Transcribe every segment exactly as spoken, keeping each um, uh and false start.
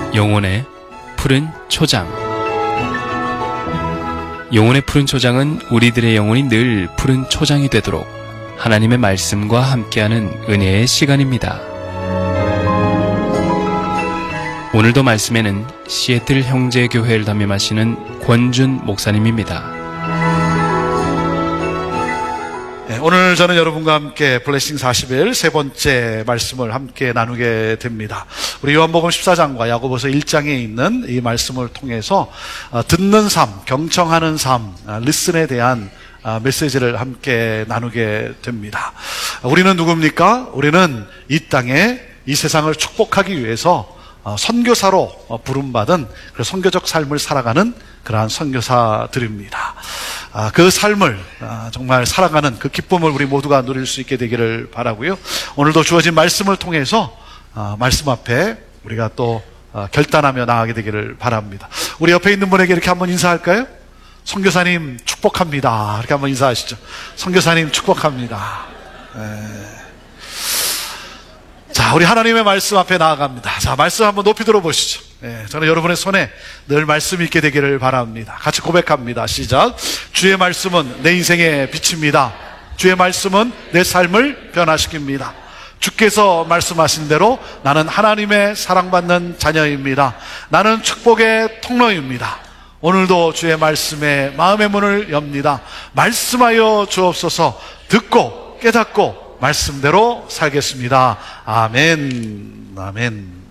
영혼의 푸른 초장. 영혼의 푸른 초장은 우리들의 영혼이 늘 푸른 초장이 되도록 하나님의 말씀과 함께하는 은혜의 시간입니다. 오늘도 말씀에는 시애틀 형제교회를 담임하시는 권준 목사님입니다. 네, 오늘 저는 여러분과 함께 블레싱 사십 일 세 번째 말씀을 함께 나누게 됩니다. 우리 요한복음 십사 장과 야고보서 일 장에 있는 이 말씀을 통해서 듣는 삶, 경청하는 삶, 리슨에 대한 메시지를 함께 나누게 됩니다. 우리는 누굽니까? 우리는 이 땅에 이 세상을 축복하기 위해서 선교사로 부름받은 선교적 삶을 살아가는 그러한 선교사들입니다. 그 삶을 정말 살아가는 그 기쁨을 우리 모두가 누릴 수 있게 되기를 바라고요. 오늘도 주어진 말씀을 통해서 말씀 앞에 우리가 또 결단하며 나가게 되기를 바랍니다. 우리 옆에 있는 분에게 이렇게 한번 인사할까요? 선교사님 축복합니다. 이렇게 한번 인사하시죠. 선교사님 축복합니다. 네. 자, 우리 하나님의 말씀 앞에 나아갑니다. 자, 말씀 한번 높이 들어보시죠. 네, 저는 여러분의 손에 늘 말씀이 있게 되기를 바랍니다. 같이 고백합니다. 시작. 주의 말씀은 내 인생의 빛입니다. 주의 말씀은 내 삶을 변화시킵니다. 주께서 말씀하신 대로 나는 하나님의 사랑받는 자녀입니다. 나는 축복의 통로입니다. 오늘도 주의 말씀에 마음의 문을 엽니다. 말씀하여 주옵소서. 듣고 깨닫고 말씀대로 살겠습니다. 아멘. 아멘.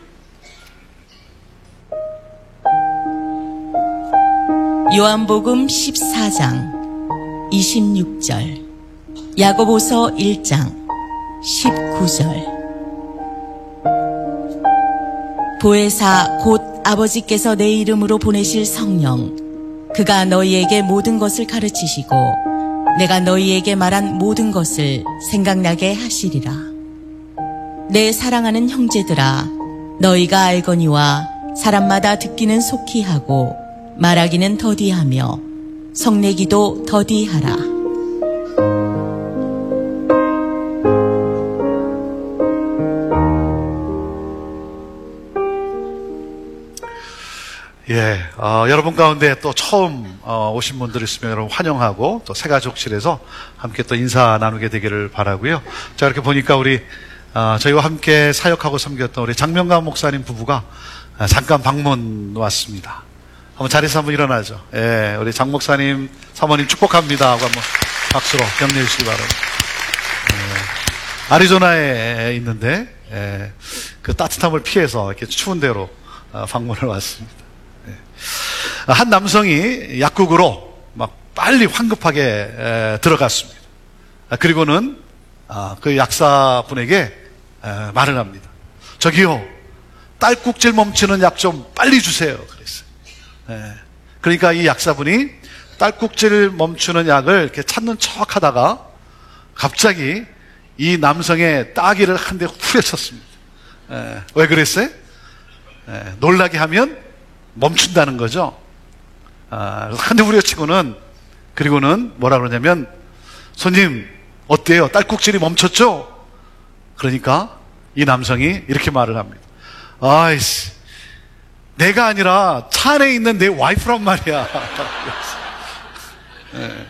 요한복음 십사 장 이십육 절, 야고보서 일 장 십구 절. 보혜사 곧 아버지께서 내 이름으로 보내실 성령, 그가 너희에게 모든 것을 가르치시고 내가 너희에게 말한 모든 것을 생각나게 하시리라. 내 사랑하는 형제들아, 너희가 알거니와 사람마다 듣기는 속히 하고 말하기는 더디하며 성내기도 더디하라. 예, 어, 여러분 가운데 또 처음 어, 오신 분들 있으면 여러분 환영하고 또 새가족실에서 함께 또 인사 나누게 되기를 바라고요. 자, 이렇게 보니까 우리 어, 저희와 함께 사역하고 섬겼던 우리 장명감 목사님 부부가 아, 잠깐 방문 왔습니다. 한번 자리에서 한번 일어나죠. 예, 우리 장 목사님, 사모님 축복합니다 하고 한번 박수로 격려해 주시기 바랍니다. 예, 아리조나에 있는데 예, 그 따뜻함을 피해서 이렇게 추운 데로 어, 방문을 왔습니다. 예. 한 남성이 약국으로 막 빨리 황급하게 에, 들어갔습니다. 아, 그리고는 아, 그 약사분에게 에, 말을 합니다. 저기요, 딸꾹질 멈추는 약 좀 빨리 주세요. 그랬어요. 예. 그러니까 이 약사분이 딸꾹질 멈추는 약을 이렇게 찾는 척 하다가 갑자기 이 남성의 따귀를 한 대 후려쳤습니다. 예. 왜 그랬어요? 예. 놀라게 하면 멈춘다는 거죠. 아, 한 대 후려치고는, 그리고는 뭐라 그러냐면, 손님, 어때요? 딸꾹질이 멈췄죠? 그러니까 이 남성이 이렇게 말을 합니다. 아이씨, 내가 아니라 차 안에 있는 내 와이프란 말이야. 네.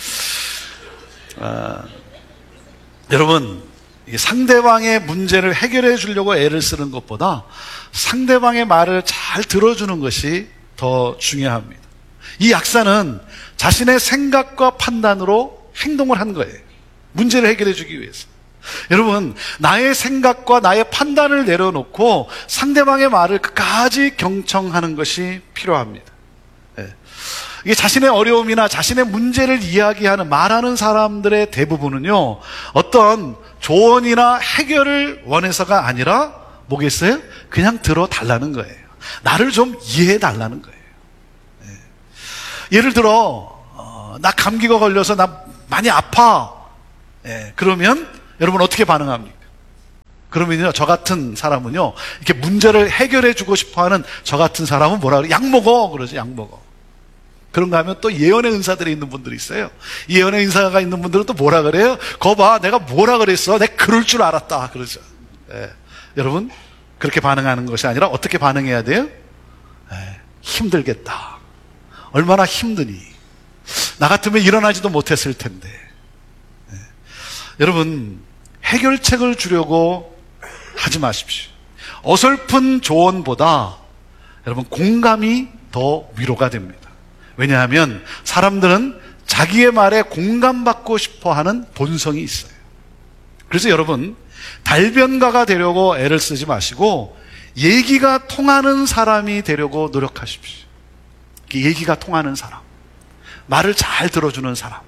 아, 여러분, 상대방의 문제를 해결해 주려고 애를 쓰는 것보다 상대방의 말을 잘 들어주는 것이 더 중요합니다. 이 약사는 자신의 생각과 판단으로 행동을 한 거예요. 문제를 해결해 주기 위해서. 여러분, 나의 생각과 나의 판단을 내려놓고 상대방의 말을 끝까지 경청하는 것이 필요합니다. 네. 이게 자신의 어려움이나 자신의 문제를 이야기하는, 말하는 사람들의 대부분은요, 어떤 조언이나 해결을 원해서가 아니라 뭐겠어요? 그냥 들어달라는 거예요. 나를 좀 이해해 달라는 거예요. 네. 예를 들어 어, 나 감기가 걸려서 나 많이 아파. 네. 그러면 여러분 어떻게 반응합니까? 그러면요, 저 같은 사람은요, 이렇게 문제를 해결해 주고 싶어하는 저 같은 사람은 뭐라 그래? 약 먹어 그러죠. 약 먹어. 그런가 하면 또 예언의 은사들이 있는 분들이 있어요. 예언의 은사가 있는 분들은 또 뭐라 그래요? 거 봐, 내가 뭐라 그랬어? 내가 그럴 줄 알았다 그러죠. 네. 여러분, 그렇게 반응하는 것이 아니라 어떻게 반응해야 돼요? 에, 힘들겠다. 얼마나 힘드니? 나 같으면 일어나지도 못했을 텐데. 에, 여러분, 해결책을 주려고 하지 마십시오. 어설픈 조언보다 여러분 공감이 더 위로가 됩니다. 왜냐하면 사람들은 자기의 말에 공감받고 싶어하는 본성이 있어요. 그래서 여러분 달변가가 되려고 애를 쓰지 마시고 얘기가 통하는 사람이 되려고 노력하십시오. 얘기가 통하는 사람, 말을 잘 들어주는 사람.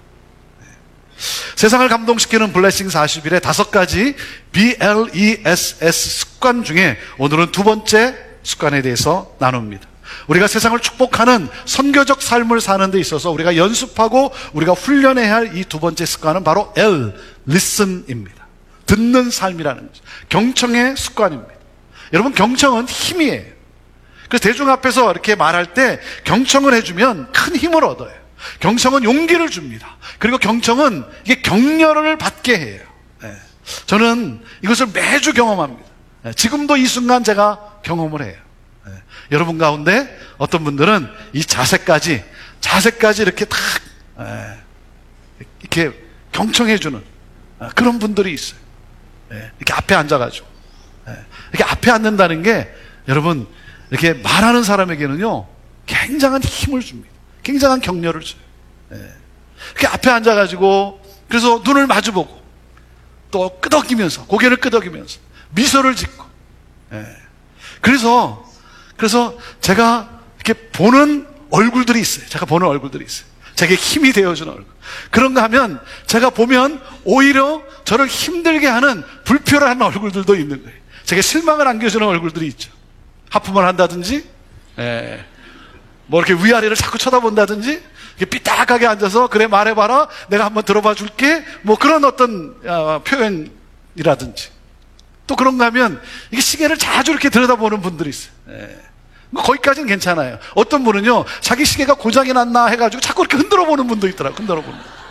세상을 감동시키는 블레싱 사십일의 다섯 가지 비 엘 이 에스 에스 습관 중에 오늘은 두 번째 습관에 대해서 나눕니다. 우리가 세상을 축복하는 선교적 삶을 사는 데 있어서 우리가 연습하고 우리가 훈련해야 할 이 두 번째 습관은 바로 L, listen입니다. 듣는 삶이라는 거죠. 경청의 습관입니다. 여러분, 경청은 힘이에요. 그래서 대중 앞에서 이렇게 말할 때 경청을 해주면 큰 힘을 얻어요. 경청은 용기를 줍니다. 그리고 경청은 이게 격려를 받게 해요. 네. 저는 이것을 매주 경험합니다. 네. 지금도 이 순간 제가 경험을 해요. 네. 여러분 가운데 어떤 분들은 이 자세까지 자세까지 이렇게 탁 네. 이렇게 경청해주는 그런 분들이 있어요. 네. 이렇게 앞에 앉아가지고 네. 이렇게 앞에 앉는다는 게 여러분 이렇게 말하는 사람에게는요 굉장한 힘을 줍니다. 굉장한 격려를 줘요. 예. 이렇게 앞에 앉아가지고, 그래서 눈을 마주보고, 또 끄덕이면서, 고개를 끄덕이면서, 미소를 짓고, 예. 그래서, 그래서 제가 이렇게 보는 얼굴들이 있어요. 제가 보는 얼굴들이 있어요. 제게 힘이 되어주는 얼굴. 그런가 하면, 제가 보면 오히려 저를 힘들게 하는 불편한 얼굴들도 있는 거예요. 제게 실망을 안겨주는 얼굴들이 있죠. 하품을 한다든지, 예. 뭐 이렇게 위아래를 자꾸 쳐다본다든지, 이렇게 삐딱하게 앉아서 그래 말해봐라, 내가 한번 들어봐 줄게, 뭐 그런 어떤 어, 표현이라든지. 또 그런가 하면 이게 시계를 자주 이렇게 들여다보는 분들이 있어요. 예. 뭐 거기까지는 괜찮아요. 어떤 분은요 자기 시계가 고장이 났나 해가지고 자꾸 이렇게 흔들어 보는 분도 있더라고요. 흔들어 보는 분.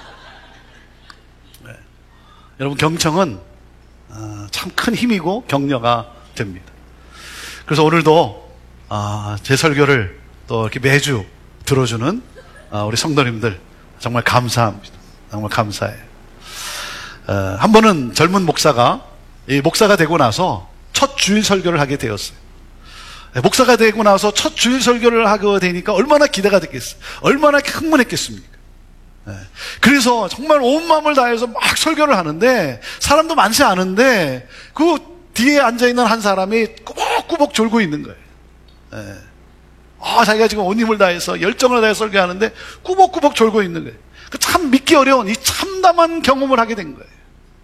예. 여러분, 경청은 어, 참 큰 힘이고 격려가 됩니다. 그래서 오늘도 어, 제 설교를 또 이렇게 매주 들어주는 우리 성도님들 정말 감사합니다. 정말 감사해요. 한 번은 젊은 목사가 이 목사가 되고 나서 첫 주일 설교를 하게 되었어요. 목사가 되고 나서 첫 주일 설교를 하게 되니까 얼마나 기대가 됐겠어요. 얼마나 흥분했겠습니까. 그래서 정말 온 마음을 다해서 막 설교를 하는데 사람도 많지 않은데 그 뒤에 앉아있는 한 사람이 꾸벅꾸벅 졸고 있는 거예요. 아, 자기가 지금 온 힘을 다해서 열정을 다해서 설교하는데 꾸벅꾸벅 졸고 있는 거예요. 참 믿기 어려운 이 참담한 경험을 하게 된 거예요.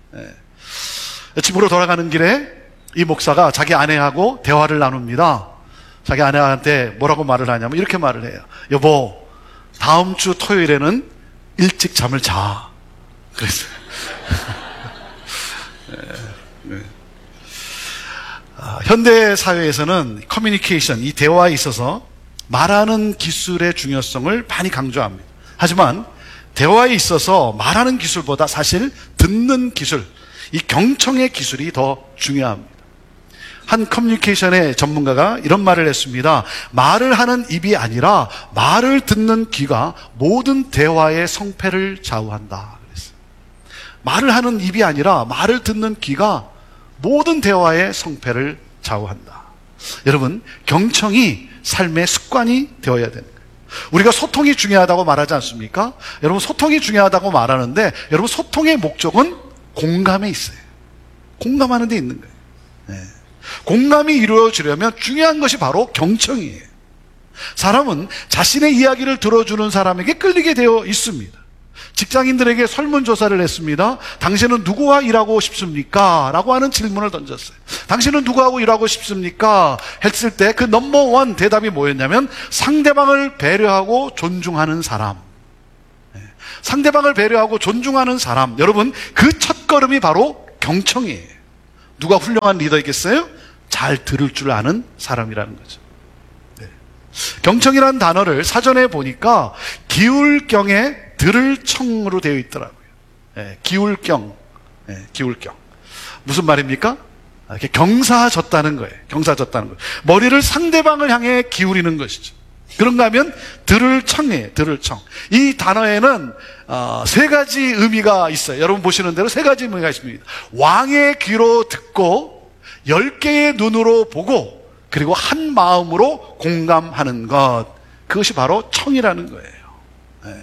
네. 집으로 돌아가는 길에 이 목사가 자기 아내하고 대화를 나눕니다. 자기 아내한테 뭐라고 말을 하냐면 이렇게 말을 해요. 여보, 다음 주 토요일에는 일찍 잠을 자. 그랬어요. 네. 네. 아, 현대 사회에서는 커뮤니케이션, 이 대화에 있어서 말하는 기술의 중요성을 많이 강조합니다. 하지만 대화에 있어서 말하는 기술보다 사실 듣는 기술, 이 경청의 기술이 더 중요합니다. 한 커뮤니케이션의 전문가가 이런 말을 했습니다. 말을 하는 입이 아니라 말을 듣는 귀가 모든 대화의 성패를 좌우한다. 그랬어요. 말을 하는 입이 아니라 말을 듣는 귀가 모든 대화의 성패를 좌우한다. 여러분, 경청이 삶의 습관이 되어야 되는 거예요. 우리가 소통이 중요하다고 말하지 않습니까? 여러분, 소통이 중요하다고 말하는데 여러분, 소통의 목적은 공감에 있어요. 공감하는 데 있는 거예요. 네. 공감이 이루어지려면 중요한 것이 바로 경청이에요. 사람은 자신의 이야기를 들어주는 사람에게 끌리게 되어 있습니다. 직장인들에게 설문조사를 했습니다. 당신은 누구와 일하고 싶습니까? 라고 하는 질문을 던졌어요. 당신은 누구하고 일하고 싶습니까? 했을 때 그 넘버원 대답이 뭐였냐면 상대방을 배려하고 존중하는 사람. 상대방을 배려하고 존중하는 사람. 여러분, 그 첫걸음이 바로 경청이에요. 누가 훌륭한 리더이겠어요? 잘 들을 줄 아는 사람이라는 거죠. 네. 경청이라는 단어를 사전에 보니까 기울경에 들을 청으로 되어 있더라고요. 네, 기울경. 네, 기울경. 무슨 말입니까? 이렇게 경사졌다는 거예요. 경사졌다는 거예요. 머리를 상대방을 향해 기울이는 것이죠. 그런가 하면 들을 청이에요. 들을 청. 이 단어에는 어, 세 가지 의미가 있어요. 여러분 보시는 대로 세 가지 의미가 있습니다. 왕의 귀로 듣고 열 개의 눈으로 보고 그리고 한 마음으로 공감하는 것. 그것이 바로 청이라는 거예요. 네.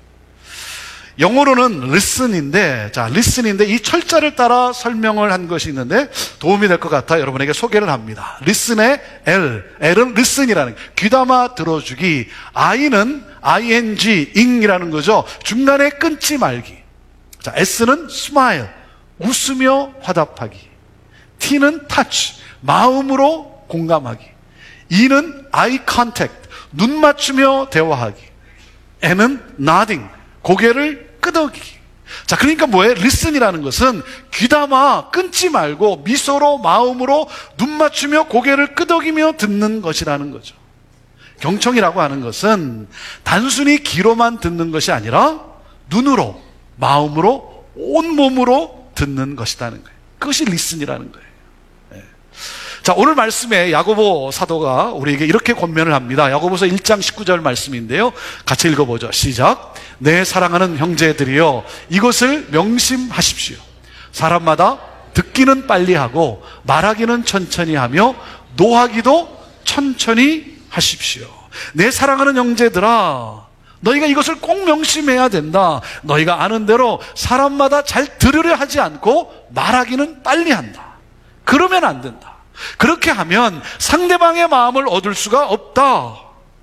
영어로는 listen인데, 자, listen인데 이 철자를 따라 설명을 한 것이 있는데 도움이 될 것 같아 여러분에게 소개를 합니다. listen의 L, L은 listen이라는 거예요. 귀담아 들어주기. I는 ing, ing이라는 거죠. 중간에 끊지 말기. 자, S는 smile, 웃으며 화답하기. T는 touch, 마음으로 공감하기. E는 eye contact, 눈 맞추며 대화하기. N은 nodding, 고개를 끄덕이기. 자, 그러니까 뭐예요? listen이라는 것은 귀담아 끊지 말고 미소로 마음으로 눈 맞추며 고개를 끄덕이며 듣는 것이라는 거죠. 경청이라고 하는 것은 단순히 귀로만 듣는 것이 아니라 눈으로, 마음으로, 온몸으로 듣는 것이라는 거예요. 그것이 listen이라는 거예요. 네. 자, 오늘 말씀에 야고보 사도가 우리에게 이렇게 권면을 합니다. 야고보서 일 장 십구 절 말씀인데요. 같이 읽어보죠. 시작. 내 사랑하는 형제들이여, 이것을 명심하십시오. 사람마다 듣기는 빨리 하고 말하기는 천천히 하며 노하기도 천천히 하십시오. 내 사랑하는 형제들아, 너희가 이것을 꼭 명심해야 된다. 너희가 아는 대로 사람마다 잘 들으려 하지 않고 말하기는 빨리 한다. 그러면 안 된다. 그렇게 하면 상대방의 마음을 얻을 수가 없다.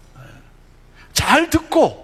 잘 듣고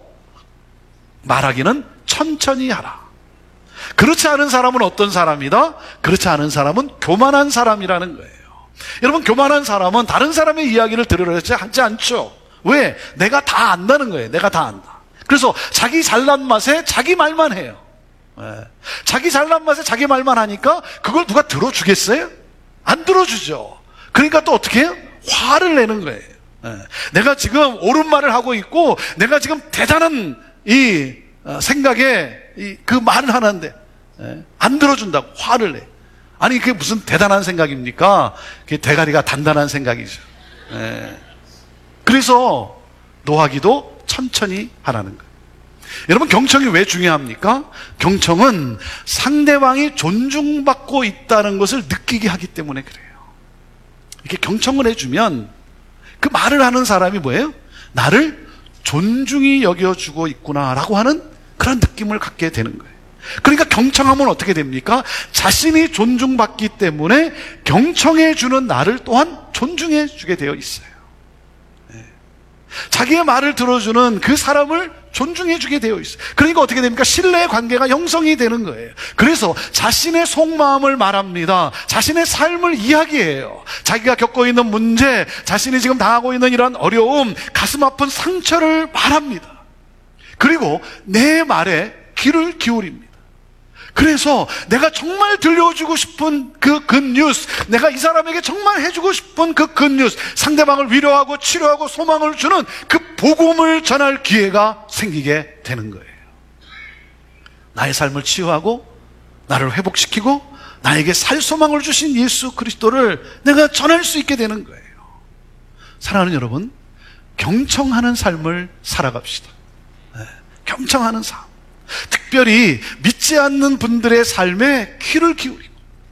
말하기는 천천히 하라. 그렇지 않은 사람은 어떤 사람이다? 그렇지 않은 사람은 교만한 사람이라는 거예요. 여러분, 교만한 사람은 다른 사람의 이야기를 들으려 하지 않죠. 왜? 내가 다 안다는 거예요. 내가 다 안다. 그래서 자기 잘난 맛에 자기 말만 해요. 네. 자기 잘난 맛에 자기 말만 하니까 그걸 누가 들어주겠어요? 안 들어주죠. 그러니까 또 어떻게 해요? 화를 내는 거예요. 네. 내가 지금 옳은 말을 하고 있고 내가 지금 대단한 이 생각에 이 그 말을 하는데 네. 안 들어준다고 화를 내. 아니, 그게 무슨 대단한 생각입니까? 그게 대가리가 단단한 생각이죠. 네. 그래서 노하기도 천천히 하라는 거예요. 여러분, 경청이 왜 중요합니까? 경청은 상대방이 존중받고 있다는 것을 느끼게 하기 때문에 그래요. 이렇게 경청을 해주면 그 말을 하는 사람이 뭐예요? 나를 존중히 여겨주고 있구나라고 하는 그런 느낌을 갖게 되는 거예요. 그러니까 경청하면 어떻게 됩니까? 자신이 존중받기 때문에 경청해주는 나를 또한 존중해주게 되어 있어요. 네. 자기의 말을 들어주는 그 사람을 존중해주게 되어 있어요. 그러니까 어떻게 됩니까? 신뢰의 관계가 형성이 되는 거예요. 그래서 자신의 속마음을 말합니다. 자신의 삶을 이야기해요. 자기가 겪고 있는 문제, 자신이 지금 당하고 있는 이런 어려움, 가슴 아픈 상처를 말합니다. 그리고 내 말에 귀를 기울입니다. 그래서 내가 정말 들려주고 싶은 그 굿뉴스, 내가 이 사람에게 정말 해주고 싶은 그 굿뉴스, 상대방을 위로하고 치료하고 소망을 주는 그 복음을 전할 기회가 생기게 되는 거예요. 나의 삶을 치유하고 나를 회복시키고 나에게 살 소망을 주신 예수 그리스도를 내가 전할 수 있게 되는 거예요. 사랑하는 여러분, 경청하는 삶을 살아갑시다. 네, 경청하는 삶. 특별히 믿지 않는 분들의 삶에 귀를 기울이고,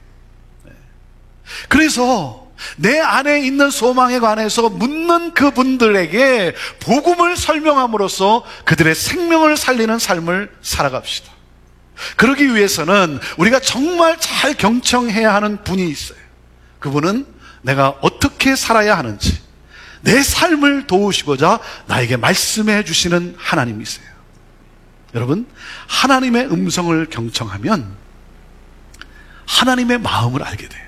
그래서 내 안에 있는 소망에 관해서 묻는 그분들에게 복음을 설명함으로써 그들의 생명을 살리는 삶을 살아갑시다. 그러기 위해서는 우리가 정말 잘 경청해야 하는 분이 있어요. 그분은 내가 어떻게 살아야 하는지 내 삶을 도우시고자 나에게 말씀해 주시는 하나님이세요. 여러분, 하나님의 음성을 경청하면 하나님의 마음을 알게 돼요.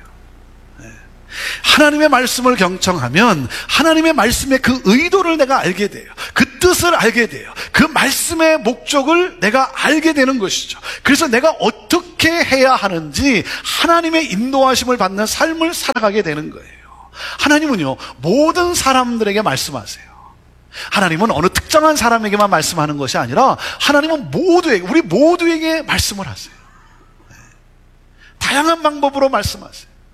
하나님의 말씀을 경청하면 하나님의 말씀의 그 의도를 내가 알게 돼요. 그 뜻을 알게 돼요. 그 말씀의 목적을 내가 알게 되는 것이죠. 그래서 내가 어떻게 해야 하는지 하나님의 인도하심을 받는 삶을 살아가게 되는 거예요. 하나님은요, 모든 사람들에게 말씀하세요. 하나님은 어느 특정한 사람에게만 말씀하는 것이 아니라 하나님은 모두에게, 우리 모두에게 말씀을 하세요. 다양한 방법으로 말씀하세요.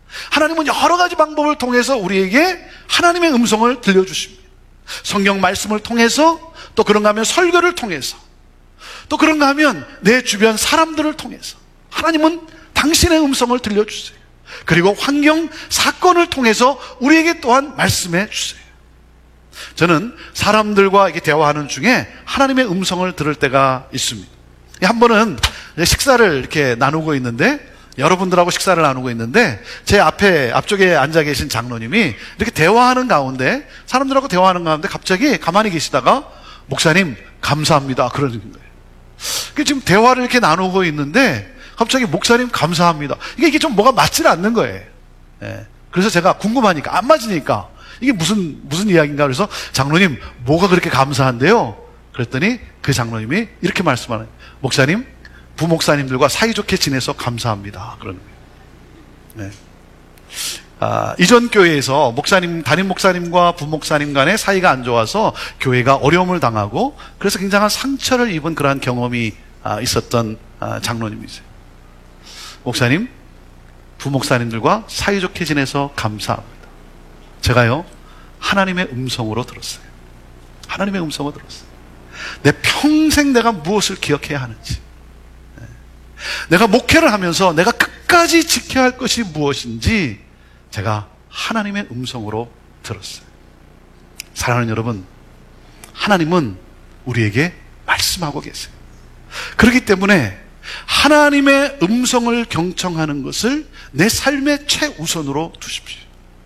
하나님은 여러 가지 방법을 통해서 우리에게 하나님의 음성을 들려주십니다. 성경 말씀을 통해서, 또 그런가 하면 설교를 통해서, 또 그런가 하면 내 주변 사람들을 통해서 하나님은 당신의 음성을 들려주세요. 그리고 환경, 사건을 통해서 우리에게 또한 말씀해 주세요. 저는 사람들과 이렇게 대화하는 중에 하나님의 음성을 들을 때가 있습니다. 한 번은 식사를 이렇게 나누고 있는데, 여러분들하고 식사를 나누고 있는데, 제 앞에, 앞쪽에 앉아 계신 장로님이 이렇게 대화하는 가운데, 사람들하고 대화하는 가운데 갑자기 가만히 계시다가, 목사님, 감사합니다. 그러는 거예요. 지금 대화를 이렇게 나누고 있는데, 갑자기 목사님, 감사합니다. 이게, 이게 좀 뭐가 맞지는 않는 거예요. 예. 그래서 제가 궁금하니까, 안 맞으니까, 이게 무슨, 무슨 이야기인가. 그래서 장로님, 뭐가 그렇게 감사한데요? 그랬더니 그 장로님이 이렇게 말씀하는 거예요. 목사님, 부목사님들과 사이좋게 지내서 감사합니다. 그러는 거예요. 네. 아, 이전 교회에서 목사님, 담임 목사님과 부목사님 간의 사이가 안 좋아서 교회가 어려움을 당하고, 그래서 굉장한 상처를 입은 그러한 경험이 아, 있었던 아, 장로님이세요. 목사님, 부목사님들과 사이좋게 지내서 감사합니다. 제가요, 하나님의 음성으로 들었어요. 하나님의 음성으로 들었어요. 내 평생 내가 무엇을 기억해야 하는지, 내가 목회를 하면서 내가 끝까지 지켜야 할 것이 무엇인지 제가 하나님의 음성으로 들었어요. 사랑하는 여러분, 하나님은 우리에게 말씀하고 계세요. 그렇기 때문에 하나님의 음성을 경청하는 것을 내 삶의 최우선으로 두십시오.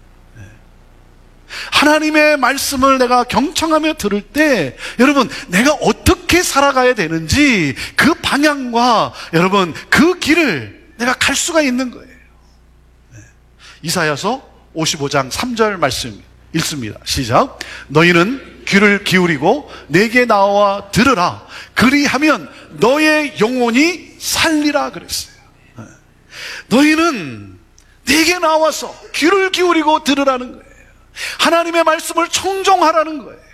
하나님의 말씀을 내가 경청하며 들을 때, 여러분, 내가 어떻게 살아가야 되는지 그 방향과 여러분 그 길을 내가 갈 수가 있는 거예요. 네. 이사야서 오십오 장 삼 절 말씀 읽습니다. 시작. 너희는 귀를 기울이고 내게 나와 들으라. 그리하면 너의 영혼이 살리라 그랬어요. 네. 너희는 내게 나와서 귀를 기울이고 들으라는 거예요. 하나님의 말씀을 청종하라는 거예요.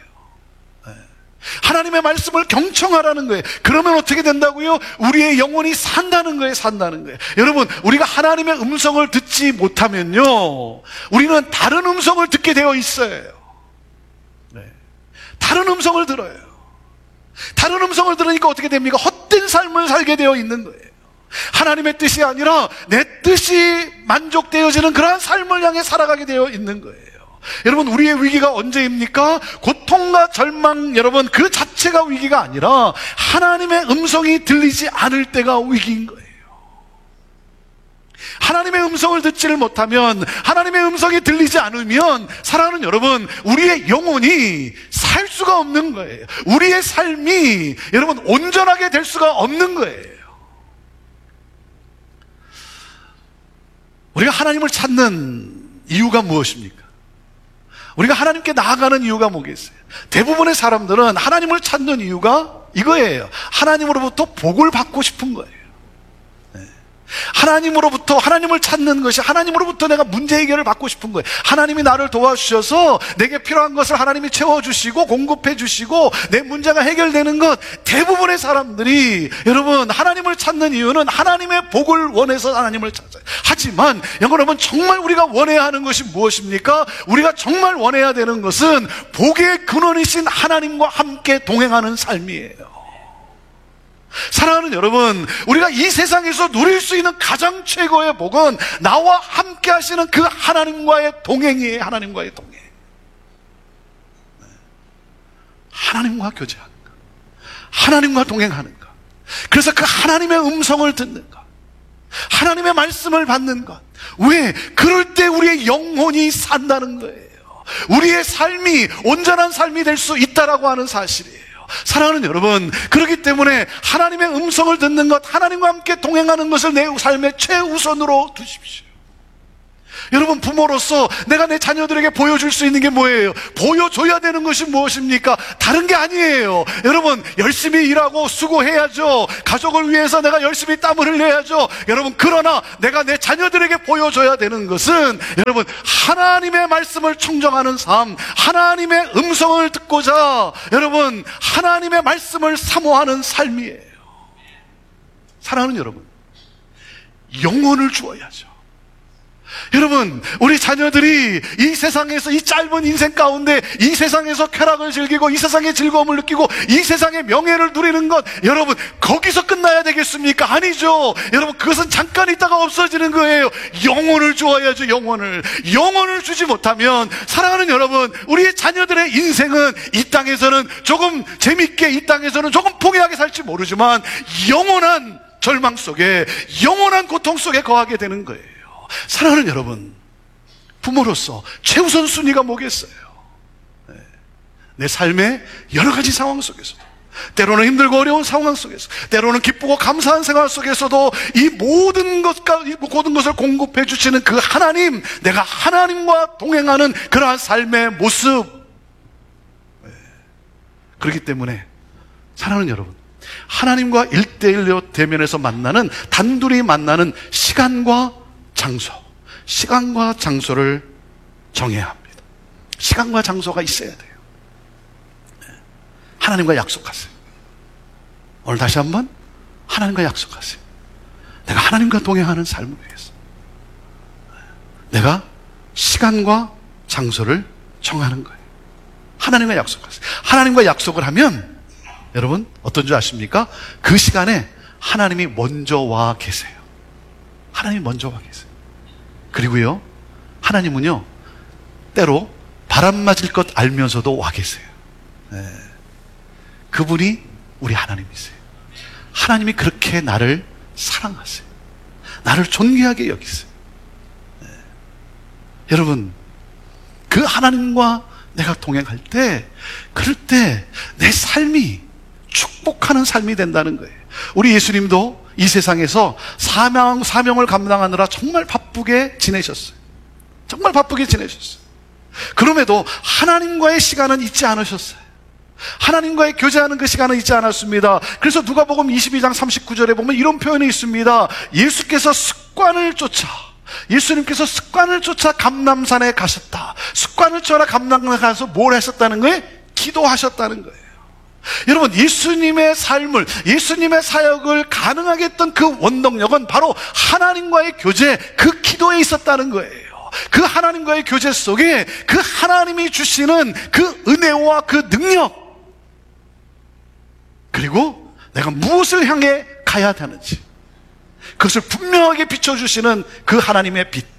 하나님의 말씀을 경청하라는 거예요. 그러면 어떻게 된다고요? 우리의 영혼이 산다는 거예요. 산다는 거예요. 여러분, 우리가 하나님의 음성을 듣지 못하면요, 우리는 다른 음성을 듣게 되어 있어요. 네. 다른 음성을 들어요. 다른 음성을 들으니까 어떻게 됩니까? 헛된 삶을 살게 되어 있는 거예요. 하나님의 뜻이 아니라 내 뜻이 만족되어지는 그러한 삶을 향해 살아가게 되어 있는 거예요. 여러분, 우리의 위기가 언제입니까? 고통과 절망, 여러분, 그 자체가 위기가 아니라 하나님의 음성이 들리지 않을 때가 위기인 거예요. 하나님의 음성을 듣지를 못하면, 하나님의 음성이 들리지 않으면, 사랑하는 여러분, 우리의 영혼이 살 수가 없는 거예요. 우리의 삶이 여러분 온전하게 될 수가 없는 거예요. 우리가 하나님을 찾는 이유가 무엇입니까? 우리가 하나님께 나아가는 이유가 뭐겠어요? 대부분의 사람들은 하나님을 찾는 이유가 이거예요. 하나님으로부터 복을 받고 싶은 거예요. 하나님으로부터, 하나님을 찾는 것이 하나님으로부터 내가 문제 해결을 받고 싶은 거예요. 하나님이 나를 도와주셔서 내게 필요한 것을 하나님이 채워주시고 공급해 주시고 내 문제가 해결되는 것. 대부분의 사람들이 여러분 하나님을 찾는 이유는 하나님의 복을 원해서 하나님을 찾아요. 하지만 여러분, 정말 우리가 원해야 하는 것이 무엇입니까? 우리가 정말 원해야 되는 것은 복의 근원이신 하나님과 함께 동행하는 삶이에요. 사랑하는 여러분, 우리가 이 세상에서 누릴 수 있는 가장 최고의 복은 나와 함께 하시는 그 하나님과의 동행이에요. 하나님과의 동행. 하나님과 교제하는 것, 하나님과 동행하는 것. 그래서 그 하나님의 음성을 듣는 것, 하나님의 말씀을 받는 것. 왜? 그럴 때 우리의 영혼이 산다는 거예요. 우리의 삶이 온전한 삶이 될 수 있다라고 하는 사실이에요. 사랑하는 여러분, 그렇기 때문에 하나님의 음성을 듣는 것, 하나님과 함께 동행하는 것을 내 삶의 최우선으로 두십시오. 여러분, 부모로서 내가 내 자녀들에게 보여줄 수 있는 게 뭐예요? 보여줘야 되는 것이 무엇입니까? 다른 게 아니에요. 여러분, 열심히 일하고 수고해야죠. 가족을 위해서 내가 열심히 땀을 흘려야죠. 여러분, 그러나 내가 내 자녀들에게 보여줘야 되는 것은 여러분, 하나님의 말씀을 청정하는 삶, 하나님의 음성을 듣고자 여러분, 하나님의 말씀을 사모하는 삶이에요. 사랑하는 여러분, 영혼을 주어야죠. 여러분, 우리 자녀들이 이 세상에서, 이 짧은 인생 가운데 이 세상에서 쾌락을 즐기고 이 세상의 즐거움을 느끼고 이 세상의 명예를 누리는 것, 여러분, 거기서 끝나야 되겠습니까? 아니죠. 여러분, 그것은 잠깐 있다가 없어지는 거예요. 영혼을 주어야죠. 영혼을 영혼을 주지 못하면, 사랑하는 여러분, 우리의 자녀들의 인생은 이 땅에서는 조금 재밌게, 이 땅에서는 조금 포기하게 살지 모르지만 영원한 절망 속에, 영원한 고통 속에 거하게 되는 거예요. 사랑하는 여러분, 부모로서 최우선 순위가 뭐겠어요? 내 삶의 여러 가지 상황 속에서도, 때로는 힘들고 어려운 상황 속에서, 때로는 기쁘고 감사한 생활 속에서도 이 모든 것과 이 모든 것을 공급해 주시는 그 하나님, 내가 하나님과 동행하는 그러한 삶의 모습. 그렇기 때문에 사랑하는 여러분, 하나님과 일대일로 대면해서 만나는, 단둘이 만나는 시간과 장소, 시간과 장소를 정해야 합니다. 시간과 장소가 있어야 돼요. 하나님과 약속하세요. 오늘 다시 한번 하나님과 약속하세요. 내가 하나님과 동행하는 삶을 위해서 내가 시간과 장소를 정하는 거예요. 하나님과 약속하세요. 하나님과 약속을 하면 여러분 어떤 줄 아십니까? 그 시간에 하나님이 먼저 와 계세요. 하나님이 먼저 와 계세요. 그리고요, 하나님은요, 때로 바람 맞을 것 알면서도 와 계세요. 네. 그분이 우리 하나님이세요. 하나님이 그렇게 나를 사랑하세요. 나를 존귀하게 여기세요. 네. 여러분, 그 하나님과 내가 동행할 때, 그럴 때 내 삶이 축복하는 삶이 된다는 거예요. 우리 예수님도 이 세상에서 사명, 사명을 감당하느라 정말 바쁘게 지내셨어요. 정말 바쁘게 지내셨어요. 그럼에도 하나님과의 시간은 잊지 않으셨어요. 하나님과의 교제하는 그 시간은 잊지 않았습니다. 그래서 누가복음 이십이 장 삼십구 절에 보면 이런 표현이 있습니다. 예수께서 습관을 쫓아, 예수님께서 습관을 쫓아 감람산에 가셨다. 습관을 쫓아 감람산에 가서 뭘 하셨다는 거예요? 기도하셨다는 거예요. 여러분, 예수님의 삶을, 예수님의 사역을 가능하게 했던 그 원동력은 바로 하나님과의 교제, 그 기도에 있었다는 거예요. 그 하나님과의 교제 속에 그 하나님이 주시는 그 은혜와 그 능력, 그리고 내가 무엇을 향해 가야 되는지 그것을 분명하게 비춰주시는 그 하나님의 빛.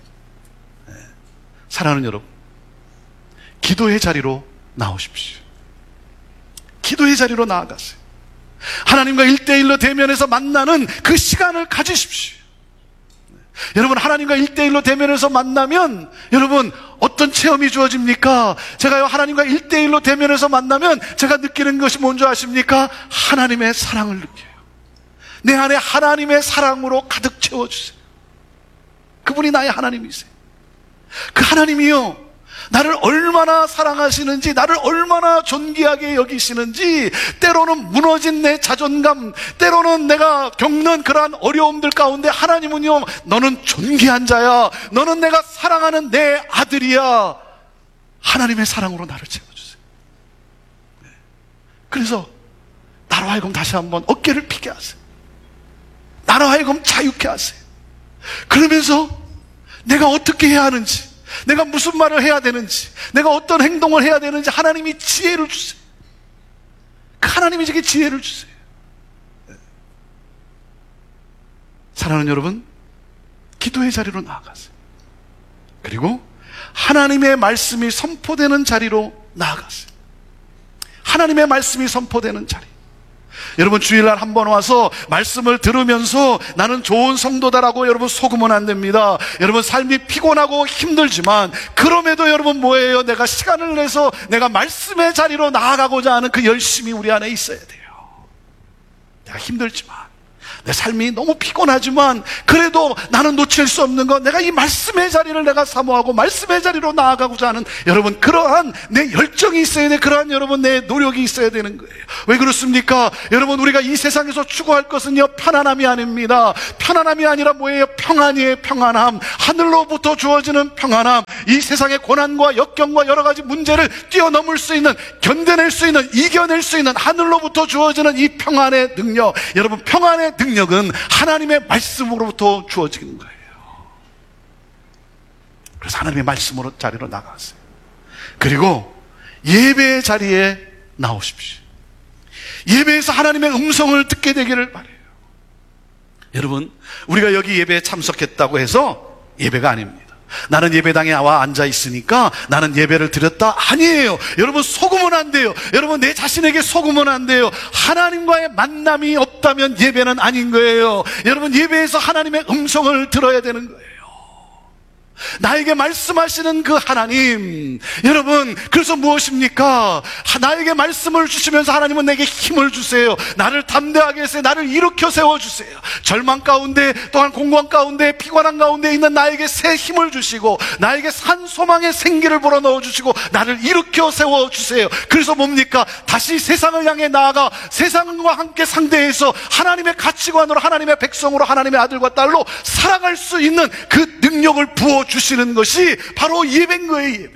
사랑하는 여러분, 기도의 자리로 나오십시오. 기도의 자리로 나아가세요. 하나님과 일대일로 대면해서 만나는 그 시간을 가지십시오. 여러분, 하나님과 일대일로 대면해서 만나면 여러분 어떤 체험이 주어집니까? 제가요, 하나님과 일대일로 대면해서 만나면 제가 느끼는 것이 뭔지 아십니까? 하나님의 사랑을 느껴요. 내 안에 하나님의 사랑으로 가득 채워주세요. 그분이 나의 하나님이세요. 그 하나님이요, 나를 얼마나 사랑하시는지, 나를 얼마나 존귀하게 여기시는지, 때로는 무너진 내 자존감, 때로는 내가 겪는 그러한 어려움들 가운데 하나님은요, 너는 존귀한 자야, 너는 내가 사랑하는 내 아들이야, 하나님의 사랑으로 나를 채워주세요. 그래서 나로 하여금 다시 한번 어깨를 피게 하세요. 나로 하여금 자유케 하세요. 그러면서 내가 어떻게 해야 하는지, 내가 무슨 말을 해야 되는지, 내가 어떤 행동을 해야 되는지 하나님이 지혜를 주세요. 그 하나님이 제게 지혜를 주세요. 사랑하는 여러분, 기도의 자리로 나아가세요. 그리고 하나님의 말씀이 선포되는 자리로 나아가세요. 하나님의 말씀이 선포되는 자리. 여러분, 주일날 한번 와서 말씀을 들으면서 나는 좋은 성도다라고 여러분 속으면 안 됩니다. 여러분, 삶이 피곤하고 힘들지만 그럼에도 여러분 뭐예요? 내가 시간을 내서 내가 말씀의 자리로 나아가고자 하는 그 열심이 우리 안에 있어야 돼요. 내가 힘들지만, 내 삶이 너무 피곤하지만 그래도 나는 놓칠 수 없는 건 내가 이 말씀의 자리를 내가 사모하고 말씀의 자리로 나아가고자 하는 여러분 그러한 내 열정이 있어야 돼. 그러한 여러분 내 노력이 있어야 되는 거예요. 왜 그렇습니까? 여러분, 우리가 이 세상에서 추구할 것은요, 편안함이 아닙니다. 편안함이 아니라 뭐예요? 평안이에요. 평안함. 하늘로부터 주어지는 평안함. 이 세상의 고난과 역경과 여러 가지 문제를 뛰어넘을 수 있는, 견뎌낼 수 있는, 이겨낼 수 있는 하늘로부터 주어지는 이 평안의 능력. 여러분, 평안의 능력은 하나님의 말씀으로부터 주어지는 거예요. 그래서 하나님의 말씀으로 자리로 나가세요. 그리고 예배의 자리에 나오십시오. 예배에서 하나님의 음성을 듣게 되기를 바라요. 여러분, 우리가 여기 예배에 참석했다고 해서 예배가 아닙니다. 나는 예배당에 와 앉아 있으니까 나는 예배를 드렸다. 아니에요. 여러분, 속으면 안 돼요. 여러분, 내 자신에게 속으면 안 돼요. 하나님과의 만남이 없다면 예배는 아닌 거예요. 여러분, 예배에서 하나님의 음성을 들어야 되는 거예요. 나에게 말씀하시는 그 하나님, 여러분, 그래서 무엇입니까? 나에게 말씀을 주시면서 하나님은 내게 힘을 주세요. 나를 담대하게 해서 나를 일으켜 세워주세요. 절망 가운데, 또한 공고한 가운데, 피곤한 가운데 있는 나에게 새 힘을 주시고, 나에게 산 소망의 생기를 불어넣어 주시고, 나를 일으켜 세워주세요. 그래서 뭡니까? 다시 세상을 향해 나아가 세상과 함께 상대해서 하나님의 가치관으로, 하나님의 백성으로, 하나님의 아들과 딸로 살아갈 수 있는 그 능력을 부어 주시는 것이 바로 예배인 거예요. 예배.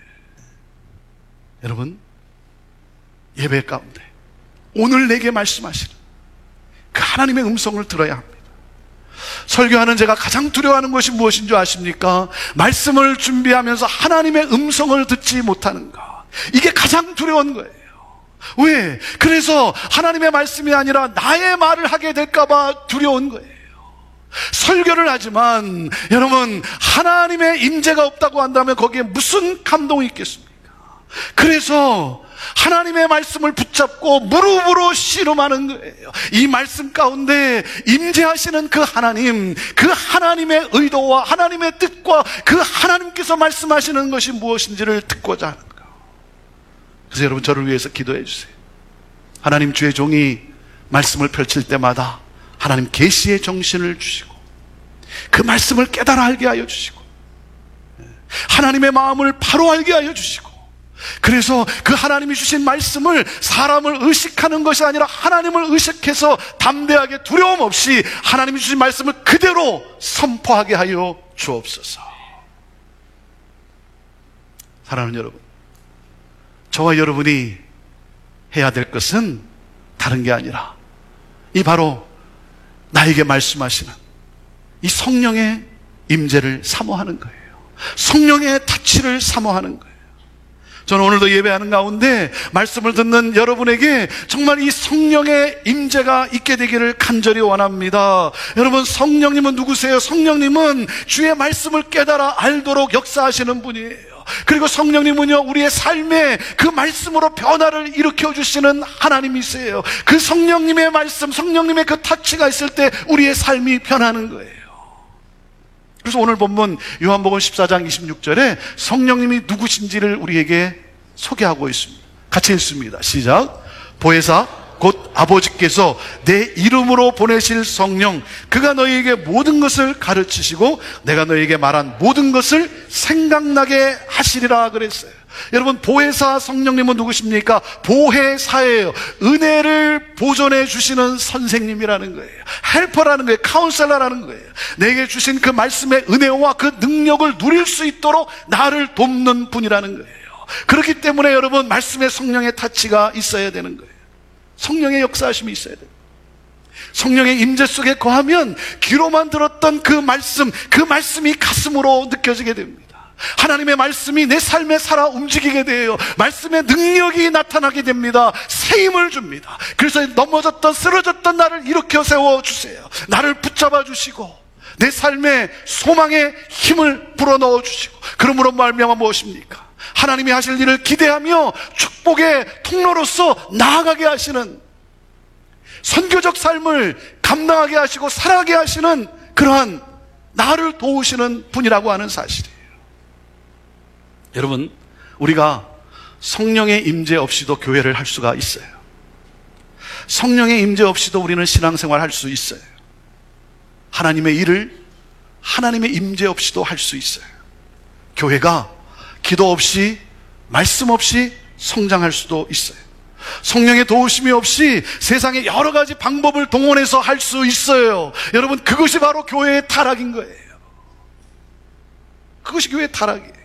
여러분, 예배 가운데 오늘 내게 말씀하시는 그 하나님의 음성을 들어야 합니다. 설교하는 제가 가장 두려워하는 것이 무엇인 줄 아십니까? 말씀을 준비하면서 하나님의 음성을 듣지 못하는 것. 이게 가장 두려운 거예요. 왜? 그래서 하나님의 말씀이 아니라 나의 말을 하게 될까 봐 두려운 거예요. 설교를 하지만 여러분, 하나님의 임재가 없다고 한다면 거기에 무슨 감동이 있겠습니까? 그래서 하나님의 말씀을 붙잡고 무릎으로 씨름하는 거예요. 이 말씀 가운데 임재하시는 그 하나님, 그 하나님의 의도와 하나님의 뜻과 그 하나님께서 말씀하시는 것이 무엇인지를 듣고자 하는 거예요. 그래서 여러분, 저를 위해서 기도해 주세요. 하나님, 주의 종이 말씀을 펼칠 때마다 하나님 계시의 정신을 주시고 그 말씀을 깨달아 알게 하여 주시고 하나님의 마음을 바로 알게 하여 주시고, 그래서 그 하나님이 주신 말씀을 사람을 의식하는 것이 아니라 하나님을 의식해서 담대하게 두려움 없이 하나님이 주신 말씀을 그대로 선포하게 하여 주옵소서. 사랑하는 여러분, 저와 여러분이 해야 될 것은 다른 게 아니라 이 바로 나에게 말씀하시는 이 성령의 임재를 사모하는 거예요. 성령의 타치를 사모하는 거예요. 저는 오늘도 예배하는 가운데 말씀을 듣는 여러분에게 정말 이 성령의 임재가 있게 되기를 간절히 원합니다. 여러분, 성령님은 누구세요? 성령님은 주의 말씀을 깨달아 알도록 역사하시는 분이에요. 그리고 성령님은요, 우리의 삶에 그 말씀으로 변화를 일으켜 주시는 하나님이세요. 그 성령님의 말씀, 성령님의 그 타치가 있을 때 우리의 삶이 변하는 거예요. 그래서 오늘 본문 요한복음 십사 장 이십육 절에 성령님이 누구신지를 우리에게 소개하고 있습니다. 같이 읽습니다. 시작. 보혜사 곧 아버지께서 내 이름으로 보내실 성령, 그가 너희에게 모든 것을 가르치시고 내가 너희에게 말한 모든 것을 생각나게 하시리라 그랬어요. 여러분, 보혜사 성령님은 누구십니까? 보혜사예요. 은혜를 보존해 주시는 선생님이라는 거예요. 헬퍼라는 거예요. 카운셀러라는 거예요. 내게 주신 그 말씀의 은혜와 그 능력을 누릴 수 있도록 나를 돕는 분이라는 거예요. 그렇기 때문에 여러분, 말씀의 성령의 타치가 있어야 되는 거예요. 성령의 역사하심이 있어야 돼요. 성령의 임재 속에 거하면 귀로만 들었던 그 말씀, 그 말씀이 가슴으로 느껴지게 됩니다. 하나님의 말씀이 내 삶에 살아 움직이게 돼요. 말씀의 능력이 나타나게 됩니다. 새 힘을 줍니다. 그래서 넘어졌던 쓰러졌던 나를 일으켜 세워주세요. 나를 붙잡아 주시고 내 삶에 소망의 힘을 불어넣어 주시고, 그러므로 말미암아 무엇입니까? 하나님이 하실 일을 기대하며 축복의 통로로서 나아가게 하시는, 선교적 삶을 감당하게 하시고 살아가게 하시는 그러한 나를 도우시는 분이라고 하는 사실이에요. 여러분, 우리가 성령의 임재 없이도 교회를 할 수가 있어요. 성령의 임재 없이도 우리는 신앙생활 할 수 있어요. 하나님의 일을 하나님의 임재 없이도 할 수 있어요. 교회가 기도 없이, 말씀 없이 성장할 수도 있어요. 성령의 도우심이 없이 세상의 여러 가지 방법을 동원해서 할 수 있어요. 여러분, 그것이 바로 교회의 타락인 거예요. 그것이 교회의 타락이에요.